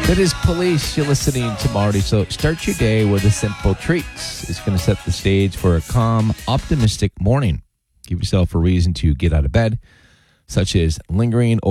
That is Police. You're listening to Marty. So start your day with a simple treat. It's going to set the stage for a calm, optimistic morning. Give yourself a reason to get out of bed, such as lingering